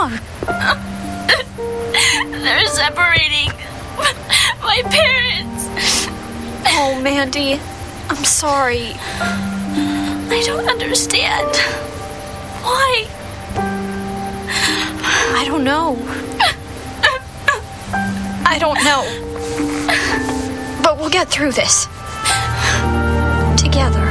wrong? They're separating. My parents. Oh, Mandy, I'm sorry. I don't understand. Why? I don't know. I don't know. But we'll get through this. Together.